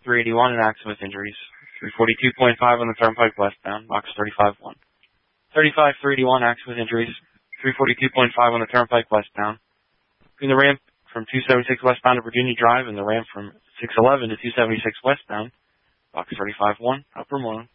381 in accident with injuries. 342.5 on the Turnpike westbound, box 35-1. 35 381 accident with injuries. 342.5 on the Turnpike westbound. Between the ramp from 276 westbound to Virginia Drive and the ramp from 611 to 276 westbound, box 35-1, Upper Moreland.